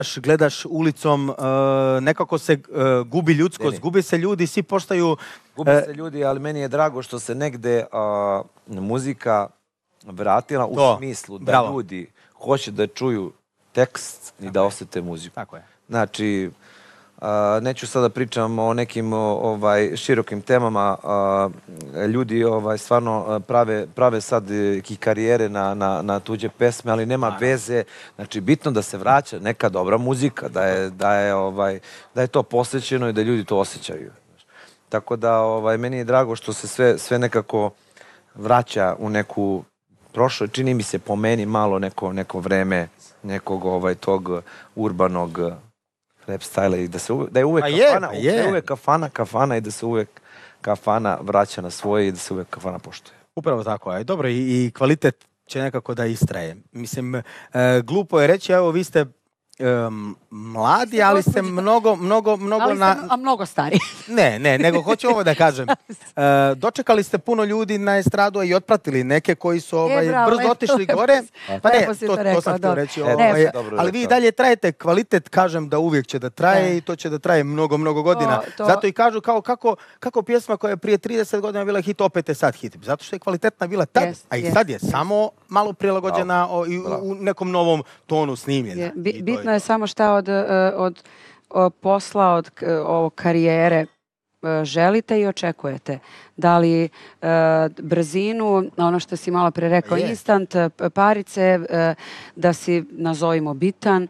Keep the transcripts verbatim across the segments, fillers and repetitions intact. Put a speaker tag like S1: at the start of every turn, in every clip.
S1: gledaš ulicom, uh, nekako se uh, gubi ljudskost, gubi se ljudi, svi postaju...
S2: Gubi se ljudi, ali meni je drago što se negde uh, muzika vratila u to, smislu da bravo. Ljudi hoće da čuju tekst i tako da je. Osjete muziku.
S1: Tako je.
S2: Znači, uh, neću sada pričam o nekim ovaj, širokim temama. Uh, ljudi ovaj, stvarno prave, prave sad i karijere na, na, na tuđe pesme, ali nema veze. Znači, bitno da se vraća neka dobra muzika, da je, da je, ovaj, da je to posvećeno i da ljudi to osjećaju. Tako da, ovaj, meni je drago što se sve, sve nekako vraća u neku prošlo, čini mi se po meni malo neko, neko vreme nekog ovaj, tog urbanog rap stila i da, se uvek, da je uvek
S1: je,
S2: kafana,
S1: je.
S2: Da je uvek kafana, kafana i da se uvek kafana vraća na svoje i da se uvek kafana poštuje.
S1: Upravo tako, aj dobro i, i kvalitet će nekako da istraje. Mislim, e, glupo je reći, evo vi ste Um, mladi, ali ste mnogo, mnogo, mnogo...
S3: Ali ste
S1: na...
S3: a mnogo stari.
S1: Ne, ne, nego hoću ovo da kažem. Uh, dočekali ste puno ljudi na estradu i otpratili neke koji su ovaj,
S3: e, bravo,
S1: brzo
S3: lepo,
S1: otišli
S3: lepo,
S1: gore. Pa ne,
S3: to,
S1: to,
S3: rekao,
S1: to sam htio reći. Ovaj,
S3: ne,
S1: ali vi dalje trajete kvalitet, kažem da uvijek će da traje ne. I to će da traje mnogo, mnogo godina. To, to... Zato i kažu kao kako, kako pjesma koja je prije trideset godina bila hit, opet je sad hit. Zato što je kvalitetna bila tad, yes, a i yes, sad je yes. samo malo prilagođena o, i u, u nekom novom tonu snimljena.
S3: Je, bi, bitno je, je samo šta od, od, od posla, od ovog karijere želite i očekujete. Da li uh, brzinu, ono što si malo pre rekao, je. Instant, parice, uh, da si nazovimo bitan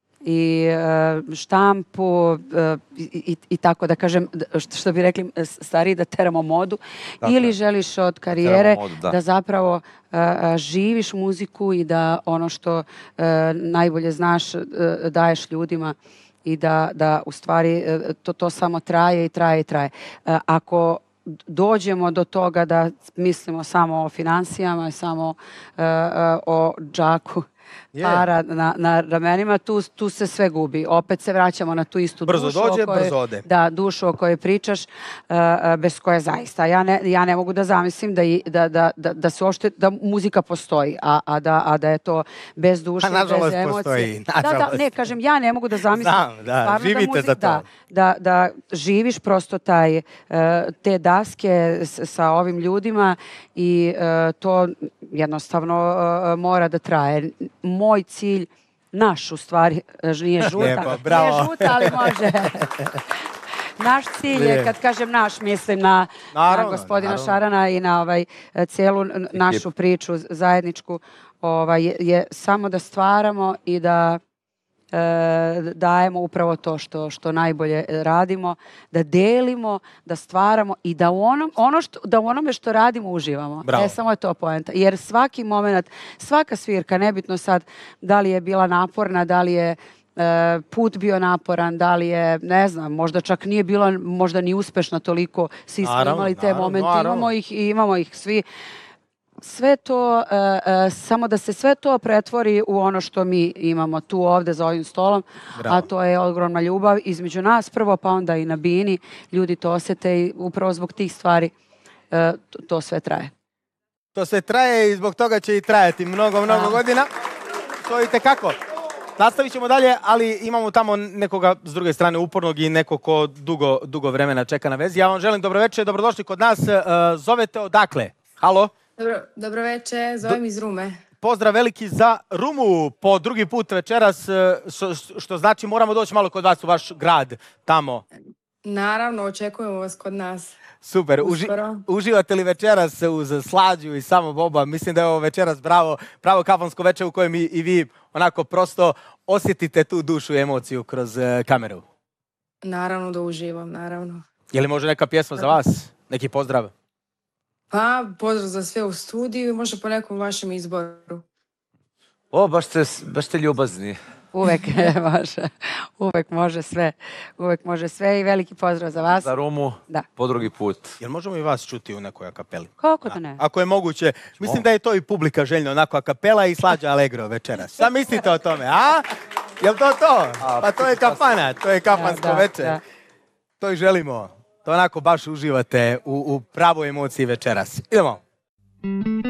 S3: i uh, štampu uh, i, i, i tako da kažem, što bi rekli stariji, da teramo modu. Dakle, ili želiš od karijere modu, da. da zapravo uh, živiš muziku i da ono što uh, najbolje znaš uh, daješ ljudima i da, da u stvari to, to samo traje i traje i traje. Uh, ako dođemo do toga da mislimo samo o financijama, samo uh, uh, o džaku, para yeah. na, na ramenima, tu, tu se sve gubi. Opet se vraćamo na tu istu
S1: brzo
S3: dušu.
S1: Dođe,
S3: o kojoj,
S1: brzo ode.
S3: Da, dušu o kojoj pričaš, uh, bez koje zaista. Ja ne, ja ne mogu da zamislim da, i, da, da, da, da, se ošte, da muzika postoji, a, a, da, a da je to bez duše,
S1: a,
S3: bez emocije.
S1: Postoji,
S3: da, da, ne, kažem, ja ne mogu da zamislim.
S1: Znam, da, živite da, muzik, za to.
S3: Da, da, da živiš prosto taj, uh, te daske s, sa ovim ljudima i uh, to jednostavno uh, mora da traje. Moj cilj, naš u stvari, nije žuta,
S1: Lijepo, bravo.
S3: nije žuta, ali može. Naš cilj je, kad kažem naš, mislim na, naravno, na gospodina naravno. Šarana i na ovaj, cijelu našu priču zajedničku, ovaj, je, je samo da stvaramo i da e, dajemo upravo to što, što najbolje radimo, da delimo, da stvaramo i da u, onom, ono što, da u onome što radimo uživamo. Bravo. E, samo je to poenta. Jer svaki moment, svaka svirka, nebitno sad da li je bila naporna, da li je e, put bio naporan, da li je, ne znam, možda čak nije bila možda ni uspešna toliko, svi smo naravno, imali te naravno, momente, naravno. imamo ih i imamo ih svi. Sve to, uh, uh, samo da se sve to pretvori u ono što mi imamo tu ovde za ovim stolom, bravo. A to je ogromna ljubav između nas prvo, pa onda i na bini. Ljudi to osjete i upravo zbog tih stvari uh, to, to sve traje.
S1: To sve traje i zbog toga će i trajati mnogo, mnogo godina. To vidite kako. Nastavit ćemo dalje, ali imamo tamo nekoga s druge strane upornog i neko ko dugo, dugo vremena čeka na vezi. Ja vam želim dobroveče, dobrodošli kod nas. Uh, zovete odakle? Halo?
S4: Dobro, dobro večer, zovem Do, iz Rume.
S1: Pozdrav veliki za Rumu po drugi put večeras, što, što znači moramo doći malo kod vas u vaš grad tamo.
S4: Naravno, očekujemo vas kod nas.
S1: Super, Uži, uživate li večeras uz Slađu i samo Boba? Mislim da je ovo večeras bravo, pravo kafansko večer u kojem i, i vi onako prosto osjetite tu dušu i emociju kroz uh, kameru.
S4: Naravno da uživam, naravno.
S1: Je li može neka pjesma za vas? Neki pozdrav?
S4: Pa, pozdrav za sve u studiju i možda po nekom vašem izboru.
S2: O, baš ste, baš ste ljubazni.
S3: Uvek može, uvek može sve, uvek može sve i veliki pozdrav za vas.
S2: Za Rumu, da. Po drugi put.
S1: Jel možemo i vas čuti u nekoj akapeli?
S3: Kako da ne?
S1: Ako je moguće. Mislim da je to i publika željno, onako akapela i Slađa Allegro večeras. Šta mislite o tome, a? Jel to to? Pa to je kafana, to je kafansko večer. To i želimo. To onako baš uživate u, u pravoj emociji večeras. Idemo.